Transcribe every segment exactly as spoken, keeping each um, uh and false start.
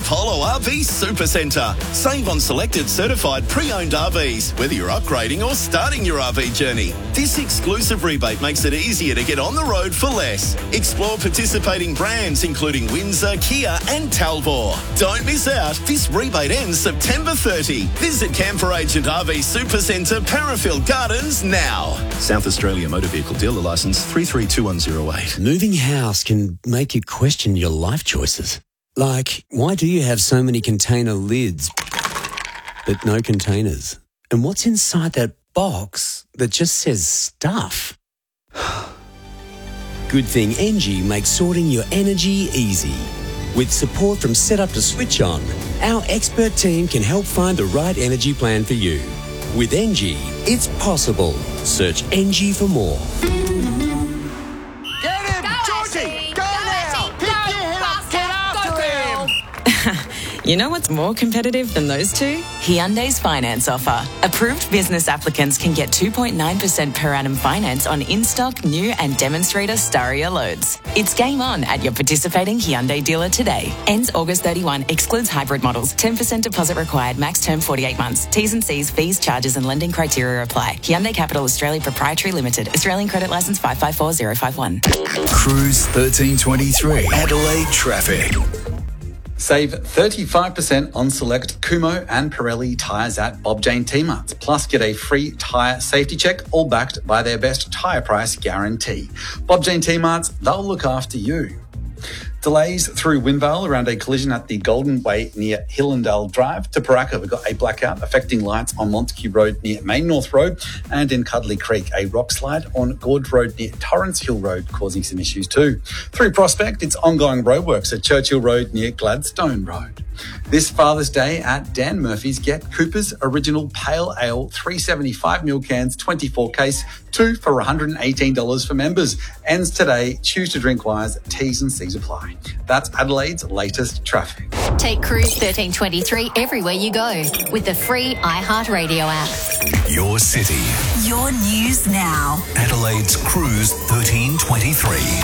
Apollo R V Supercentre. Save on selected certified pre-owned R Vs, whether you're upgrading or starting your R V journey. This exclusive rebate makes it easier to get on the road for less. Explore participating brands including Windsor, Kia and Talbot. Don't miss out. This rebate ends September thirtieth. Visit Camper Agent R V Supercentre, Parafield Gardens now. South Australia Motor Vehicle Dealer Licence three three two one zero eight. Moving house can make you question your life choices. Like, why do you have so many container lids but no containers? And what's inside that box that just says stuff? Good thing Engie makes sorting your energy easy. With support from Setup to Switch On, our expert team can help find the right energy plan for you. With Engie, it's possible. Search Engie for more. Get him! Go, Georgie! Go, go now! Pick your head up! Get after him! You know what's more competitive than those two? Hyundai's finance offer. Approved business applicants can get two point nine percent per annum finance on in-stock, new and demonstrator Staria loads. It's game on at your participating Hyundai dealer today. Ends August thirty-first. Excludes hybrid models. ten percent deposit required. Max term forty-eight months. T's and C's, fees, charges and lending criteria apply. Hyundai Capital Australia Proprietary Limited. Australian Credit Licence five five four zero five one. Cruise thirteen twenty-three. Adelaide traffic. Save thirty-five percent on select Kumho and Pirelli tyres at Bob Jane T-Marts. Plus, get a free tyre safety check, all backed by their best tyre price guarantee. Bob Jane T-Marts, they'll look after you. Delays through Windvale around a collision at the Golden Way near Hillendale Drive. To Paraka, we've got a blackout affecting lights on Montague Road near Main North Road, and in Cuddly Creek, a rock slide on Gorge Road near Torrance Hill Road causing some issues too. Through Prospect, it's ongoing roadworks at Churchill Road near Gladstone Road. This Father's Day at Dan Murphy's, get Cooper's Original Pale Ale three seventy-five mil cans, twenty-four case, two for one hundred eighteen dollars for members. Ends today. Choose to drink wise. T's and C's apply. That's Adelaide's latest traffic. Take Cruise thirteen twenty-three everywhere you go with the free iHeartRadio app. Your city. Your news now. Adelaide's Cruise thirteen twenty-three.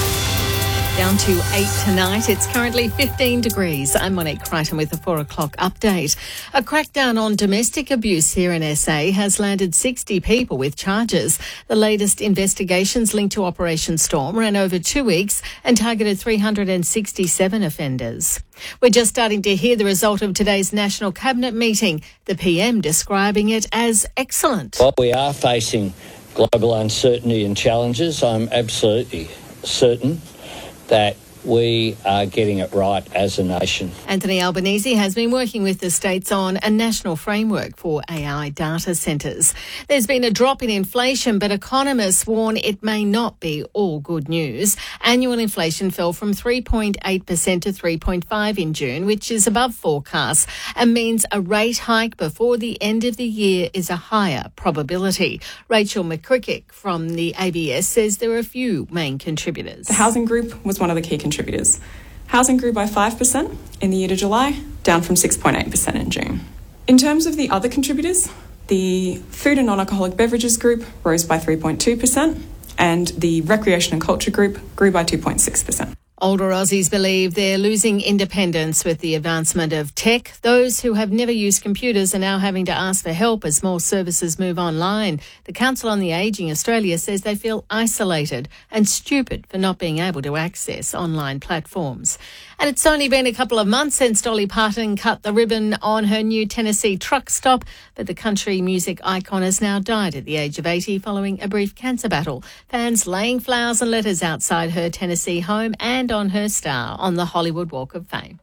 Down to eight tonight. It's currently fifteen degrees. I'm Monique Crichton with the four o'clock update. A crackdown on domestic abuse here in S A has landed sixty people with charges. The latest investigations linked to Operation Storm ran over two weeks and targeted three hundred sixty-seven offenders. We're just starting to hear the result of today's National Cabinet meeting, the P M describing it as excellent. While we are facing global uncertainty and challenges, I'm absolutely certain that we are getting it right as a nation. Anthony Albanese has been working with the states on a national framework for A I data centres. There's been a drop in inflation, but economists warn it may not be all good news. Annual inflation fell from three point eight percent to three point five percent in June, which is above forecasts and means a rate hike before the end of the year is a higher probability. Rachel McCricket from the A B S says there are a few main contributors. The housing group was one of the key contributors. Housing grew by five percent in the year to July, down from six point eight percent in June. In terms of the other contributors, the food and non-alcoholic beverages group rose by three point two percent and the recreation and culture group grew by two point six percent. Older Aussies believe they're losing independence with the advancement of tech. Those who have never used computers are now having to ask for help as more services move online. The Council on the Ageing Australia says they feel isolated and stupid for not being able to access online platforms. And it's only been a couple of months since Dolly Parton cut the ribbon on her new Tennessee truck stop, but the country music icon has now died at the age of eighty following a brief cancer battle. Fans laying flowers and letters outside her Tennessee home and on her star on the Hollywood Walk of Fame.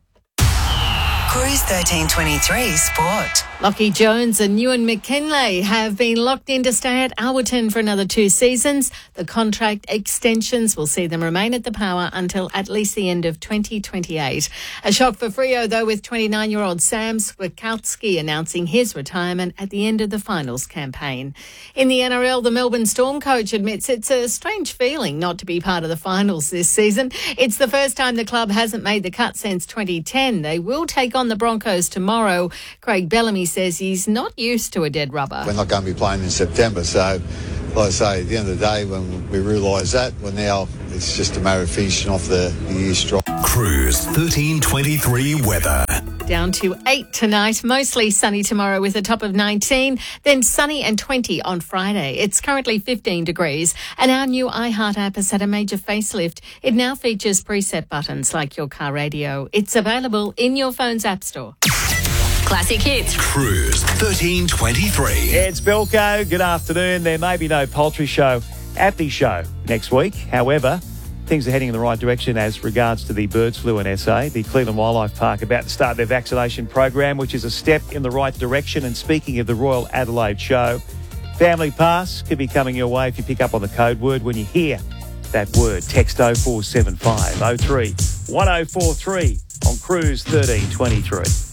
Cruise thirteen twenty-three Sport. Lockie Jones and Ewan McKinlay have been locked in to stay at Alberton for another two seasons. The contract extensions will see them remain at the Power until at least the end of twenty twenty-eight. A shock for Freo, though, with twenty-nine-year-old Sam Swiatkowski announcing his retirement at the end of the finals campaign. In the N R L, the Melbourne Storm coach admits it's a strange feeling not to be part of the finals this season. It's the first time the club hasn't made the cut since twenty ten. They will take on the Broncos tomorrow. Craig Bellamy says he's not used to a dead rubber. We're not going to be playing in September, so like I say, at the end of the day, when we realise that, well, now it's just a matter of finishing off the, the year strong. Cruise thirteen twenty-three weather. Down to eight tonight, mostly sunny tomorrow with a top of nineteen, then sunny and twenty on Friday. It's currently fifteen degrees, and our new iHeart app has had a major facelift. It now features preset buttons like your car radio. It's available in your phone's app store. Classic hits. Cruise thirteen twenty-three. It's Bilko. Good afternoon. There may be no poultry show at the show next week. However, things are heading in the right direction as regards to the birds flu in S A. The Cleveland Wildlife Park about to start their vaccination program, which is a step in the right direction. And speaking of the Royal Adelaide Show, Family Pass could be coming your way if you pick up on the code word when you hear that word. Text oh four seven five oh three one oh four three on Cruise thirteen twenty-three.